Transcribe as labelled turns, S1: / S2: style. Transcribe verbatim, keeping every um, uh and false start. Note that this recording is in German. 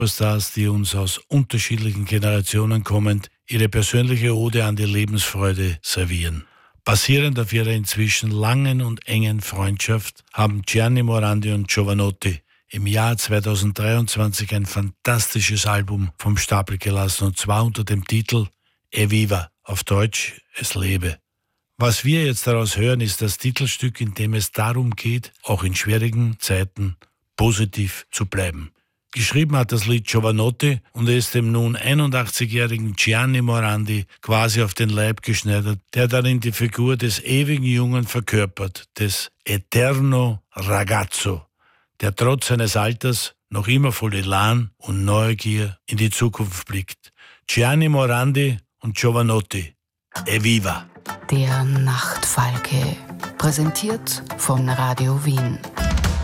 S1: Superstars, die uns aus unterschiedlichen Generationen kommend ihre persönliche Ode an die Lebensfreude servieren. Basierend auf ihrer inzwischen langen und engen Freundschaft haben Gianni Morandi und Jovanotti im Jahr zweitausenddreiundzwanzig ein fantastisches Album vom Stapel gelassen, und zwar unter dem Titel Evviva, auf Deutsch Es lebe. Was wir jetzt daraus hören, ist das Titelstück, in dem es darum geht, auch in schwierigen Zeiten positiv zu bleiben. Geschrieben hat das Lied Jovanotti und er ist dem nun einundachtzigjährigen Gianni Morandi quasi auf den Leib geschneidert, der darin die Figur des ewigen Jungen verkörpert, des Eterno Ragazzo, der trotz seines Alters noch immer voll Elan und Neugier in die Zukunft blickt. Gianni Morandi und Jovanotti, Evviva!
S2: Der Nachtfalke, präsentiert von Radio Wien.